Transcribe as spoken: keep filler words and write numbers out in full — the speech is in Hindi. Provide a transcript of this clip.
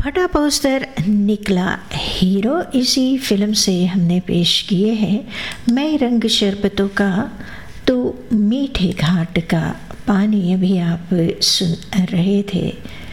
फटा पोस्टर निकला। हीरो इसी फिल्म से हमने पेश किए हैं मैं रंग शरबतों का तो मीठे घाट का पानी। अभी आप सुन रहे थे